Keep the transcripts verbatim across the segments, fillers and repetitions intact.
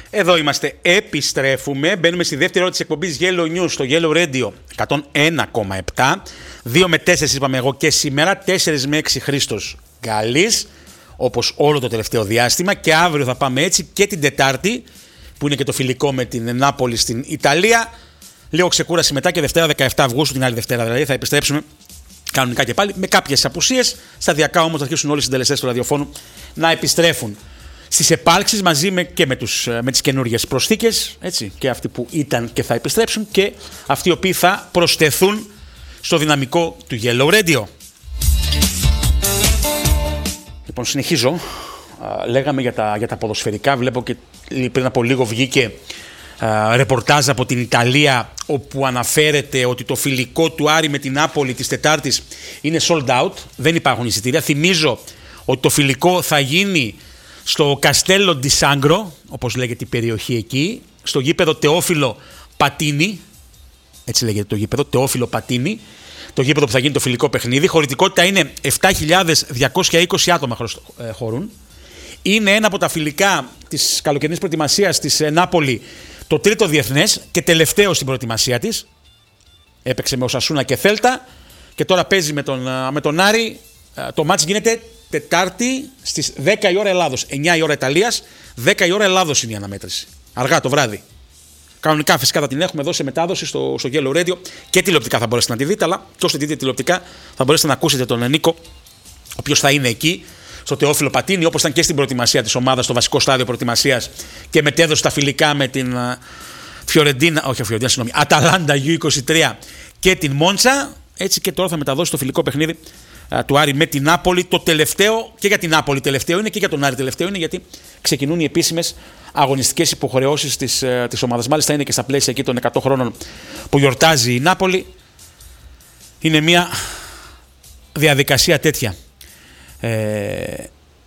Εδώ είμαστε, επιστρέφουμε, μπαίνουμε στη δεύτερη ώρα της εκπομπής Yellow News στο Yellow Radio εκατόν ένα κόμμα επτά. δύο με τέσσερα είπαμε εγώ και σήμερα, τέσσερα με έξι Χρήστος Γκάλης, όπως όλο το τελευταίο διάστημα, και αύριο θα πάμε έτσι και την Τετάρτη, που είναι και το φιλικό με την Νάπολη στην Ιταλία. Λίγο ξεκούραση μετά και Δευτέρα δεκαεπτά Αυγούστου, την άλλη Δευτέρα δηλαδή, θα επιστρέψουμε κανονικά και πάλι, με κάποιες απουσίες. Σταδιακά όμως θα αρχίσουν όλοι οι συντελεστές του ραδιοφώνου να επιστρέφουν στις επάρξεις μαζί με, και με, τους, με τις καινούργιες προσθήκες, έτσι, και αυτοί που ήταν και θα επιστρέψουν και αυτοί οι οποίοι θα προσθεθούν στο δυναμικό του Yellow Radio. Λοιπόν, συνεχίζω. Λέγαμε για τα, για τα ποδοσφαιρικά. Βλέπω και πριν από λίγο βγήκε α, ρεπορτάζ από την Ιταλία, όπου αναφέρεται ότι το φιλικό του Άρη με την Νάπολη της Τετάρτης είναι sold out. Δεν υπάρχουν εισιτήρια. Θυμίζω ότι το φιλικό θα γίνει στο Καστέλο ντι Σάγκρο, όπως λέγεται η περιοχή εκεί, στο γήπεδο Τεόφιλο Πατίνι, έτσι λέγεται το γήπεδο, Τεόφιλο Πατίνι, το γήπεδο που θα γίνει το φιλικό παιχνίδι. Χωρητικότητα είναι επτά χιλιάδες διακόσια είκοσι άτομα χωρούν. Είναι ένα από τα φιλικά της καλοκαιρινής προετοιμασίας της Νάπολη, το τρίτο διεθνές και τελευταίο στην προετοιμασία της. Έπαιξε με Οσασούνα και Θέλτα και τώρα παίζει με τον, με τον Άρη. Το μάτς γίνεται Τετάρτη στις δέκα η ώρα Ελλάδος, εννιά η ώρα Ιταλίας, δέκα η ώρα Ελλάδος είναι η αναμέτρηση. Αργά το βράδυ. Κανονικά φυσικά θα την έχουμε εδώ σε μετάδοση στο, στο Yellow Radio και τηλεοπτικά θα μπορέσετε να τη δείτε, αλλά και όσο τη δείτε τηλεοπτικά θα μπορέσετε να ακούσετε τον Νίκο, ο οποίος θα είναι εκεί στο Τεόφιλο Πατίνι, όπως ήταν και στην προετοιμασία της ομάδας, στο βασικό στάδιο προετοιμασίας, και μετέδωσε τα φιλικά με την Φιωρεντίνα, όχι Φιωρεντίνα, συγγνώμη, Αταλάντα γιου είκοσι τρία και την Μόντσα. Έτσι και τώρα θα μεταδώσει το φιλικό παιχνίδι του Άρη με την Νάπολη. Το τελευταίο και για την Νάπολη τελευταίο είναι και για τον Άρη τελευταίο είναι, γιατί ξεκινούν οι επίσημες αγωνιστικές υποχρεώσεις της, της ομάδας. Μάλιστα είναι και στα πλαίσια εκεί των εκατό χρόνων που γιορτάζει η Νάπολη. Είναι μια διαδικασία τέτοια. Ε,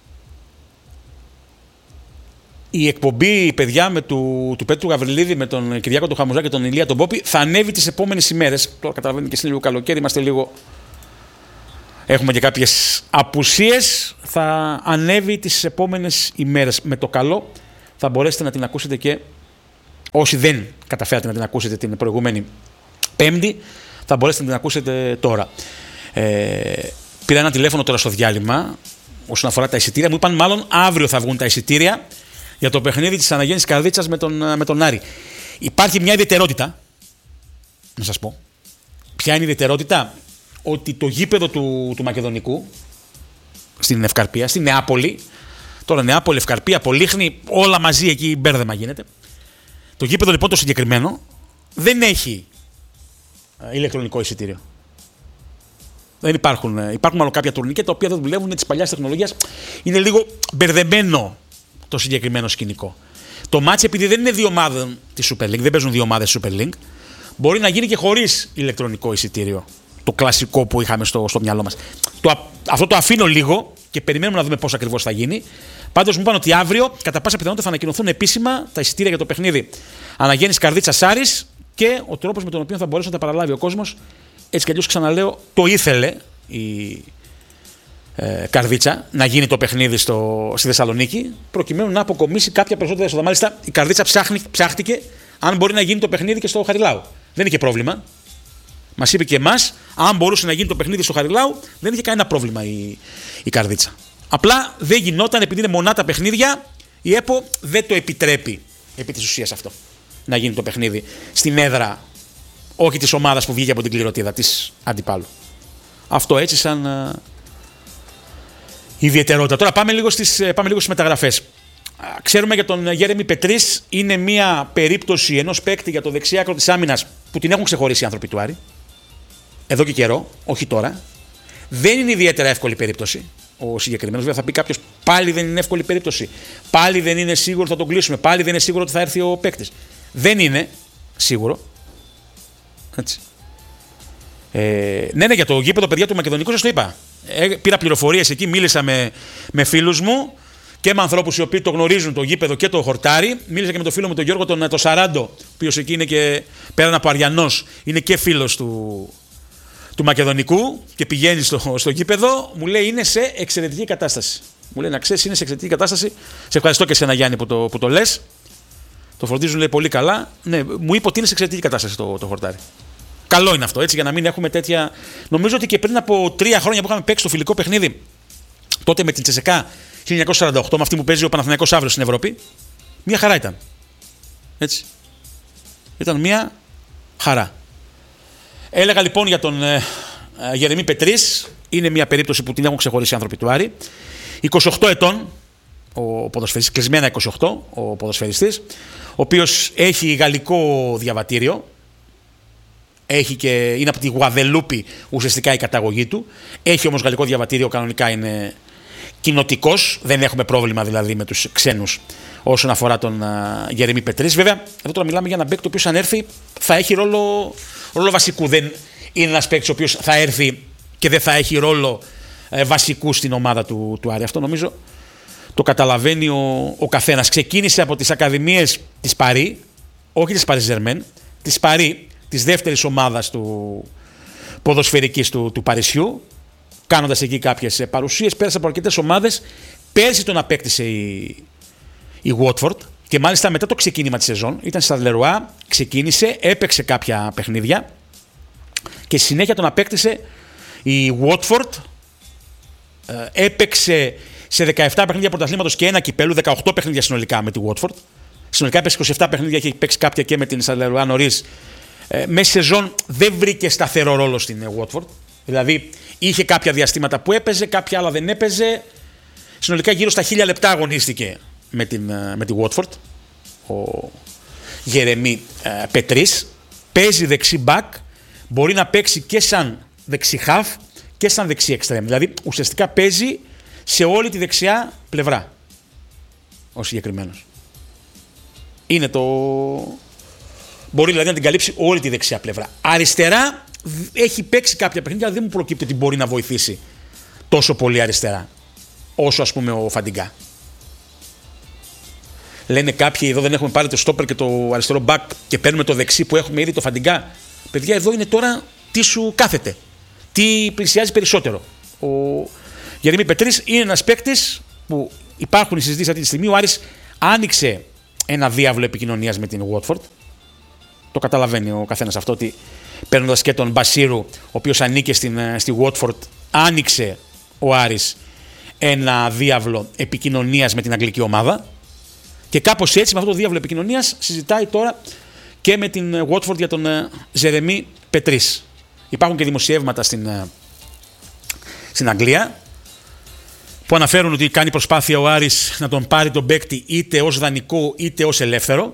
η εκπομπή, παιδιά, με του, του Πέτρου Γαβριλίδη, με τον Κυριάκο τον Χαμουζά και τον Ηλία τον Πόπη, θα ανέβει τις επόμενες ημέρες. Τώρα καταλαβαίνετε και είναι λίγο καλοκαίρι, είμαστε λίγο... Έχουμε και κάποιες απουσίες. Θα ανέβει τις επόμενες ημέρες. Με το καλό θα μπορέσετε να την ακούσετε και όσοι δεν καταφέρατε να την ακούσετε την προηγούμενη Πέμπτη, θα μπορέσετε να την ακούσετε τώρα. Ε, πήρα ένα τηλέφωνο τώρα στο διάλειμμα όσον αφορά τα εισιτήρια. Μου είπαν μάλλον αύριο θα βγουν τα εισιτήρια για το παιχνίδι της Αναγέννης Καρδίτσας με τον, με τον Άρη. Υπάρχει μια ιδιαιτερότητα, να σας πω. Ποια είναι η ιδιαιτερότητα? Ότι το γήπεδο του, του Μακεδονικού στην Ευκαρπία, στην Νεάπολη, τώρα Νεάπολη, Ευκαρπία, Πολύχνη, όλα μαζί εκεί μπέρδεμα γίνεται. Το γήπεδο λοιπόν το συγκεκριμένο δεν έχει ηλεκτρονικό εισιτήριο. Δεν υπάρχουν, υπάρχουν μάλλον κάποια τουρνικέ τα οποία δεν δουλεύουν, είναι της παλιάς τεχνολογίας. Είναι λίγο μπερδεμένο το συγκεκριμένο σκηνικό. Το μάτς, επειδή δεν είναι δύο ομάδες της Super League, δεν παίζουν δύο ομάδες της Super League, μπορεί να γίνει και χωρίς ηλεκτρονικό εισιτήριο. Το κλασικό που είχαμε στο, στο μυαλό μας. Το, αυτό το αφήνω λίγο και περιμένουμε να δούμε πώς ακριβώς θα γίνει. Πάντως μου είπαν ότι αύριο κατά πάσα πιθανότητα θα ανακοινωθούν επίσημα τα εισιτήρια για το παιχνίδι Αναγέννης Καρδίτσας Άρης και ο τρόπος με τον οποίο θα μπορέσει να τα παραλάβει ο κόσμος. Έτσι κι αλλιώς, ξαναλέω, το ήθελε η ε, Καρδίτσα να γίνει το παιχνίδι στο, στη Θεσσαλονίκη, προκειμένου να αποκομίσει κάποια περισσότερα έσοδα. Μάλιστα η Καρδίτσα ψάχνει, ψάχτηκε αν μπορεί να γίνει το παιχνίδι και στο Χαριλάου. Δεν είχε πρόβλημα. Μας είπε και εμάς, αν μπορούσε να γίνει το παιχνίδι στο Χαριλάου, δεν είχε κανένα πρόβλημα η, η Καρδίτσα. Απλά δεν γινόταν, επειδή είναι μονά τα παιχνίδια, η ΕΠΟ δεν το επιτρέπει επί της ουσίας αυτό. Να γίνει το παιχνίδι στην έδρα, όχι της ομάδας που βγήκε από την κληροτίδα, της αντιπάλου. Αυτό έτσι σαν uh, ιδιαιτερότητα. Τώρα πάμε λίγο στις, πάμε λίγο στις μεταγραφές. Ξέρουμε για τον Γέρεμι Πετρίς, είναι μια περίπτωση ενός παίκτη για το δεξιάκρο της άμυνας που την έχουν ξεχωρίσει οι άνθρωποι του Άρη. Εδώ και καιρό, όχι τώρα. Δεν είναι ιδιαίτερα εύκολη περίπτωση. Ο συγκεκριμένος, βέβαια, θα πει κάποιος, πάλι δεν είναι εύκολη περίπτωση. Πάλι δεν είναι σίγουρο ότι θα τον κλείσουμε. Πάλι δεν είναι σίγουρο ότι θα έρθει ο παίκτης. Δεν είναι σίγουρο. Έτσι. Ε, ναι, ναι, για το γήπεδο, παιδιά, του Μακεδονικού, σας το είπα. Ε, πήρα πληροφορίες εκεί, μίλησα με, με φίλους μου και με ανθρώπους οι οποίοι το γνωρίζουν το γήπεδο και το χορτάρι. Μίλησα και με τον φίλο μου τον Γιώργο τον, τον Σαράντο, ο οποίος εκεί είναι και πέραν από Αριανός, είναι και φίλος του, του Μακεδονικού και πηγαίνει στο, στο γήπεδο. Μου λέει είναι σε εξαιρετική κατάσταση. Μου λέει να ξέρεις, είναι σε εξαιρετική κατάσταση. Σε ευχαριστώ και εσένα, Γιάννη, που το, που το λες. Το φροντίζουν, λέει, πολύ καλά. Ναι, μου είπε ότι είναι σε εξαιρετική κατάσταση το, το χορτάρι. Καλό είναι αυτό, έτσι, για να μην έχουμε τέτοια. Νομίζω ότι και πριν από τρία χρόνια που είχαμε παίξει το φιλικό παιχνίδι, τότε με την Τσεσεκά χίλια εννιακόσια σαράντα οκτώ, με αυτή που παίζει ο Παναθηναϊκός αύριο στην Ευρώπη, μια χαρά ήταν. Έτσι. Ήταν μια χαρά. Έλεγα λοιπόν για τον ε, ε, Γερεμί Πετρίς, είναι μια περίπτωση που την έχουν ξεχωρίσει οι άνθρωποι του Άρη. είκοσι οκτώ ετών ο ποδοσφαιριστής, κλεισμένα είκοσι οκτώ ο ποδοσφαιριστής, ο οποίος έχει γαλλικό διαβατήριο. Έχει και, είναι από τη Γουαδελούπη ουσιαστικά η καταγωγή του. Έχει όμως γαλλικό διαβατήριο, κανονικά είναι κοινοτικός. Δεν έχουμε πρόβλημα δηλαδή με τους ξένους όσον αφορά τον uh, Γερεμί Πετρίς. Βέβαια, εδώ τώρα μιλάμε για έναν παίκτη ο οποίος αν έρθει θα έχει ρόλο, ρόλο βασικού. Δεν είναι ένας παίκτης ο οποίος θα έρθει και δεν θα έχει ρόλο ε, βασικού στην ομάδα του, του Άρη. Αυτό νομίζω το καταλαβαίνει ο, ο καθένας. Ξεκίνησε από τις ακαδημίες της Παρί, όχι της Παρί Ζερμέν, της Παρί, της δεύτερης ομάδας του ποδοσφαιρικής του, του Παρισιού, κάνοντας εκεί κάποιες παρουσίες. Πέρασε από αρκετές ομάδες. Πέρσι τον απέκτησε η, η Watford και μάλιστα μετά το ξεκίνημα της σεζόν ήταν στα Λερουά, ξεκίνησε, έπαιξε κάποια παιχνίδια και στη συνέχεια τον απέκτησε η Watford. Ε, έπαιξε σε δεκαεπτά παιχνίδια πρωταθλήματος και ένα κυπέλου, δεκαοκτώ παιχνίδια συνολικά με τη Watford. Συνολικά έπαιξε είκοσι επτά παιχνίδια και έχει παίξει κάποια και με την Σαλερουά νωρίς. Ε, μέσα σεζόν δεν βρήκε σταθερό ρόλο στην Watford. Δηλαδή είχε κάποια διαστήματα που έπαιζε, κάποια άλλα δεν έπαιζε. Συνολικά γύρω στα χίλια λεπτά αγωνίστηκε με, την, με τη Watford ο Γερεμί ε, Πετρίς. Παίζει δεξί μπακ, μπορεί να παίξει και σαν δεξί χαφ και σαν δεξί εξτρέμ. Δηλαδή ουσιαστικά παίζει σε όλη τη δεξιά πλευρά ο συγκεκριμένος. Είναι το... Μπορεί δηλαδή να την καλύψει όλη τη δεξιά πλευρά. Αριστερά έχει παίξει κάποια παιχνίδια, αλλά δεν μου προκύπτει ότι μπορεί να βοηθήσει τόσο πολύ αριστερά όσο ας πούμε ο Φαντιγκά. Λένε κάποιοι εδώ δεν έχουμε πάρει το στόπερ και το αριστερό μπακ και παίρνουμε το δεξί που έχουμε ήδη το Φαντιγκά. Παιδιά, εδώ είναι τώρα τι σου κάθεται, τι πλησιάζει περισσότερο. Ο Γερεμί Πετρίς είναι ένας παίκτης που υπάρχουν οι συζητήσεις αυτή τη στιγμή. Ο Άρης άνοιξε ένα διάβλο επικοινωνίας με την Watford. Το καταλαβαίνει ο καθένας αυτό, ότι παίρνοντας και τον Μπασίρου, ο οποίος ανήκε στην, στη Watford, άνοιξε ο Άρης ένα διάβλο επικοινωνίας με την αγγλική ομάδα και κάπως έτσι με αυτό το διάβλο επικοινωνίας συζητάει τώρα και με την Watford για τον Γερεμί Πετρίς. Υπάρχουν και δημοσιεύματα στην, στην Αγγλία που αναφέρουν ότι κάνει προσπάθεια ο Άρης να τον πάρει τον παίκτη είτε ως δανεικό είτε ως ελεύθερο.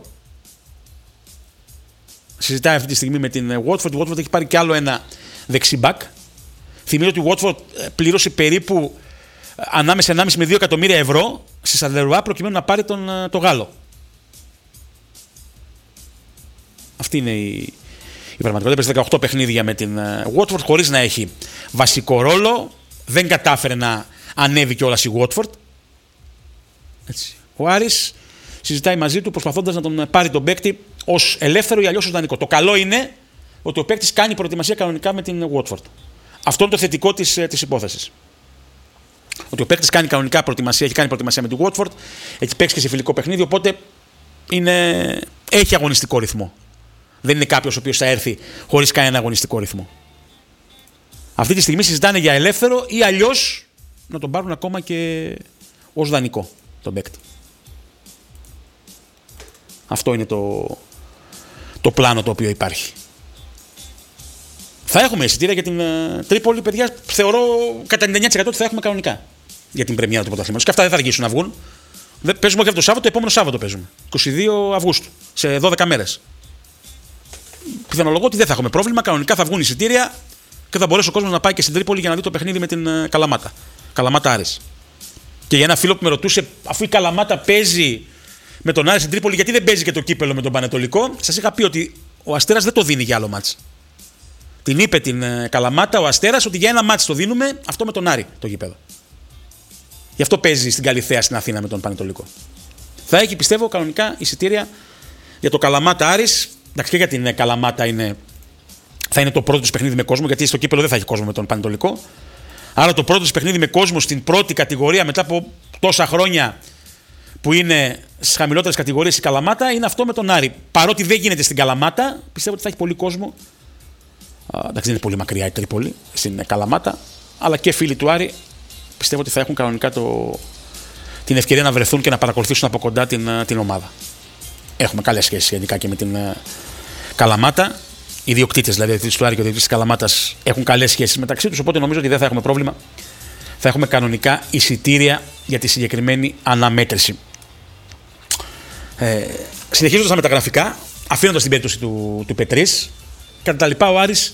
Συζητάει αυτή τη στιγμή με την Watford. Η Watford έχει πάρει κι άλλο ένα δεξιμπακ. Θυμίζω ότι η Watford πλήρωσε περίπου ανάμεσα ενάμιση με δύο εκατομμύρια ευρώ στη Σαλερουά προκειμένου να πάρει τον, τον Γάλλο. Αυτή είναι η, η πραγματικότητα. Έπαιζε δεκαοκτώ παιχνίδια με την Watford χωρίς να έχει βασικό ρόλο. Δεν κατάφερε να ανέβει κιόλας η Watford. Έτσι. Ο Άρης συζητάει μαζί του προσπαθώντας να τον πάρει τον παίκτη ως ελεύθερο ή αλλιώς ως δανεικό. Το καλό είναι ότι ο παίκτης κάνει προετοιμασία κανονικά με την Watford. Αυτό είναι το θετικό της, της υπόθεσης. Ότι ο παίκτης κάνει κανονικά προετοιμασία, έχει κάνει προετοιμασία με την Watford, έχει παίξει και σε φιλικό παιχνίδι, οπότε είναι, έχει αγωνιστικό ρυθμό. Δεν είναι κάποιος ο οποίος θα έρθει χωρίς κανένα αγωνιστικό ρυθμό. Αυτή τη στιγμή συζητάνε για ελεύθερο ή αλλιώς να τον πάρουν ακόμα και ως δανεικό τον παίκτη. Αυτό είναι το, το πλάνο το οποίο υπάρχει. Θα έχουμε εισιτήρια για την uh, Τρίπολη, παιδιά. Θεωρώ κατά ενενήντα εννέα τοις εκατό ότι θα έχουμε κανονικά για την πρεμιέρα του πρωταθλήματος. Και αυτά δεν θα αργήσουν να βγουν. Παίζουμε όχι αυτό το Σάββατο, το επόμενο Σάββατο παίζουμε. είκοσι δύο Αυγούστου, σε δώδεκα μέρες. Πιθανολογώ ότι δεν θα έχουμε πρόβλημα. Κανονικά θα βγουν εισιτήρια και θα μπορέσει ο κόσμος να πάει και στην Τρίπολη για να δει το παιχνίδι με την uh, Καλαμάτα. Καλαμάτα Άρης. Και για ένα φίλο που με ρωτούσε, αφού η Καλαμάτα παίζει με τον Άρη στην Τρίπολη, γιατί δεν παίζει και το κύπελο με τον Πανετολικό, σας είχα πει ότι ο Αστέρας δεν το δίνει για άλλο μάτς. Την είπε την ε, Καλαμάτα ο Αστέρας ότι για ένα μάτς το δίνουμε, αυτό με τον Άρη το γήπεδο. Γι' αυτό παίζει στην Καλιθέα στην Αθήνα με τον Πανετολικό. Θα έχει, πιστεύω, κανονικά εισιτήρια για το Καλαμάτα Άρης. Εντάξει, και για την ε, Καλαμάτα είναι, θα είναι το πρώτο της παιχνίδι με κόσμο, γιατί στο κύπελο δεν θα έχει κόσμο με τον Πανετολικό. Άρα το πρώτο της παιχνίδι με κόσμο στην πρώτη κατηγορία μετά από τόσα χρόνια που είναι στις χαμηλότερες κατηγορίες η Καλαμάτα είναι αυτό με τον Άρη. Παρότι δεν γίνεται στην Καλαμάτα, πιστεύω ότι θα έχει πολύ κόσμο. Α, εντάξει, δεν είναι πολύ μακριά η Τρίπολη στην Καλαμάτα, αλλά και φίλοι του Άρη πιστεύω ότι θα έχουν κανονικά το, την ευκαιρία να βρεθούν και να παρακολουθήσουν από κοντά την, την ομάδα. Έχουμε καλές σχέσεις σχετικά και με την uh, Καλαμάτα. Οι διοκτήτες, δηλαδή ο διοκτήτης του Άρη και ο διοκτήτης της Καλαμάτας, έχουν καλές σχέσεις μεταξύ τους, οπότε νομίζω ότι δεν θα έχουμε πρόβλημα. Θα έχουμε κανονικά εισιτήρια για τη συγκεκριμένη αναμέτρηση. Ε, συνεχίζοντας τα μεταγραφικά, αφήνοντας την περίπτωση του, του Πετρής, κατά τα λοιπά ο Άρης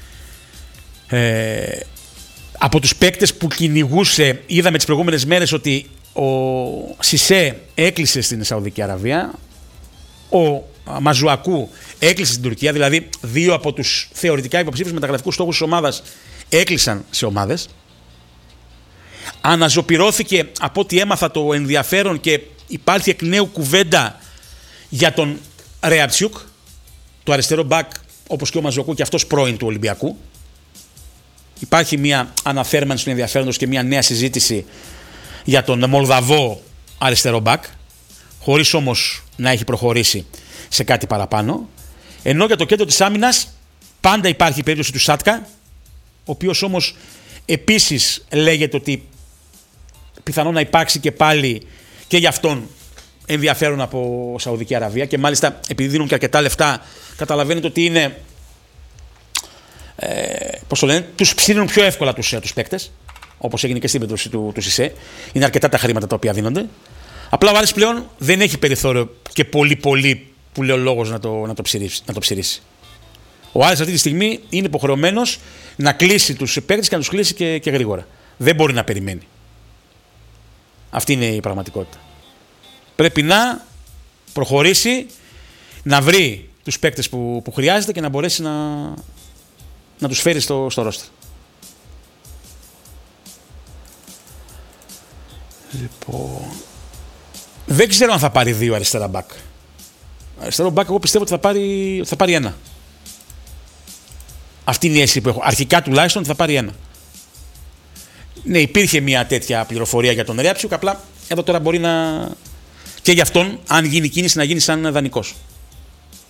ε, από τους παίκτες που κυνηγούσε, είδαμε τις προηγούμενες μέρες ότι ο Σισέ έκλεισε στην Σαουδική Αραβία, ο Μαζουακού έκλεισε στην Τουρκία, δηλαδή δύο από τους θεωρητικά υποψήφιους μεταγραφικούς στόχους της ομάδας έκλεισαν σε ομάδες. Αναζωπυρώθηκε από ό,τι έμαθα το ενδιαφέρον και υπάρχει εκ νέου κουβέντα για τον Ρεατσιούκ, το αριστερό μπακ, όπως και ο Μαζουακού και αυτός πρώην του Ολυμπιακού. Υπάρχει μια αναθέρμανση του ενδιαφέροντος και μια νέα συζήτηση για τον Μολδαβό αριστερό μπακ, χωρίς όμως να έχει προχωρήσει σε κάτι παραπάνω. Ενώ για το κέντρο της άμυνας πάντα υπάρχει η περίπτωση του Σάτκα, ο οποίος όμως επίσης λέγεται ότι πιθανόν να υπάρξει και πάλι και για αυτόν ενδιαφέρον από Σαουδική Αραβία, και μάλιστα επειδή δίνουν και αρκετά λεφτά καταλαβαίνετε ότι είναι ε, πώς το λένε, τους ψήνουν πιο εύκολα τους, τους παίκτες, όπως έγινε και στην περίπτωση του, του Σισέ. Είναι αρκετά τα χρήματα τα οποία δίνονται. Απλά ο Άρης πλέον δεν έχει περιθώριο και πολύ πολύ που λέει ο λόγος να το, να το, ψηρίσει, να το ψηρίσει. Ο Άρης αυτή τη στιγμή είναι υποχρεωμένος να κλείσει τους παίκτες και να τους κλείσει και, και γρήγορα. Δεν μπορεί να περιμένει. Αυτή είναι η πραγματικότητα. Πρέπει να προχωρήσει, να βρει τους παίκτες που, που χρειάζεται και να μπορέσει να, να τους φέρει στο, στο ρόστερ. Λοιπόν, δεν ξέρω αν θα πάρει δύο αριστερά μπακ. Αριστερό μπακ εγώ πιστεύω ότι θα πάρει, θα πάρει ένα. Αυτή είναι η αίσθηση που έχω. Αρχικά τουλάχιστον θα πάρει ένα. Ναι, υπήρχε μια τέτοια πληροφορία για τον Ρέαψιουκ, απλά εδώ τώρα μπορεί να... και γι' αυτόν, αν γίνει κίνηση, να γίνει σαν δανεικός.